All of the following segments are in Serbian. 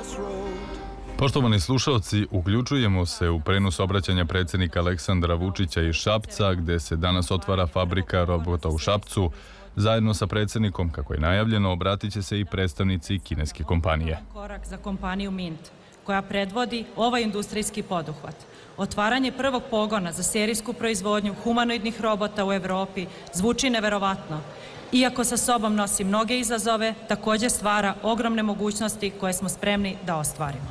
Poštovani slušalci, uključujemo se u prenos obraćanja predsjednika Aleksandra Vučića iz Šapca, gdje se danas otvara fabrika robota u Šapcu. Zajedno sa predsjednikom, kako je najavljeno, obratit će se i predstavnici kineske kompanije. Korak za kompaniju Mint, koja predvodi ovaj industrijski poduhvat. Otvaranje prvog pogona za serijsku proizvodnju humanoidnih robota u Evropi zvuči neverovatno. Iako sa sobom nosi mnoge izazove, također stvara ogromne mogućnosti koje smo spremni da ostvarimo.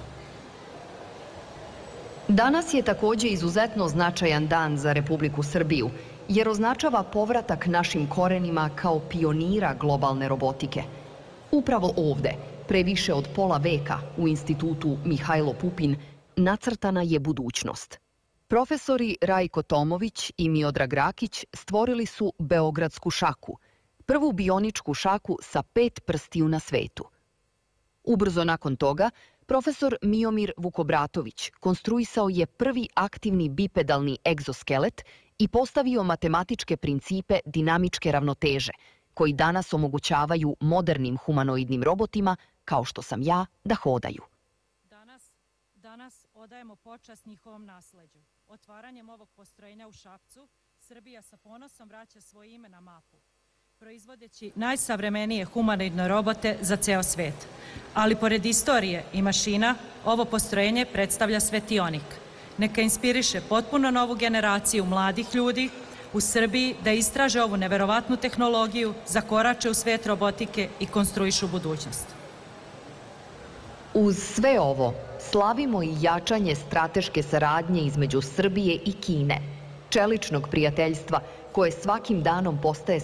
Danas je također izuzetno značajan dan za Republiku Srbiju, jer označava povratak našim korenima kao pionira globalne robotike. Upravo ovde, pre više od pola veka, u institutu Mihajlo Pupin, nacrtana je budućnost. Profesori Rajko Tomović i Miodrag Rakić stvorili su Beogradsku šaku, prvu bioničku šaku sa 5 prstiju na svetu. Ubrzo nakon toga, profesor Miomir Vukobratović konstruisao je prvi aktivni bipedalni egzoskelet i postavio matematičke principe dinamičke ravnoteže, koji danas omogućavaju modernim humanoidnim robotima, kao što sam ja, da hodaju. Danas odajemo počast njihovom nasleđu. Otvaranjem ovog postrojenja u Šapcu, Srbija sa ponosom vraća svoje ime na mapu, proizvodeći najsavremenije humanoidne robote za ceo svet. Ali pored istorije i mašina, ovo postrojenje predstavlja svetionik. Neka inspiriše potpuno novu generaciju mladih ljudi u Srbiji da istraže ovu neverovatnu tehnologiju, zakorače u svet robotike i konstruišu budućnost. Uz sve ovo, slavimo i jačanje strateške saradnje između Srbije i Kine, čeličnog prijateljstva koje svakim danom postaje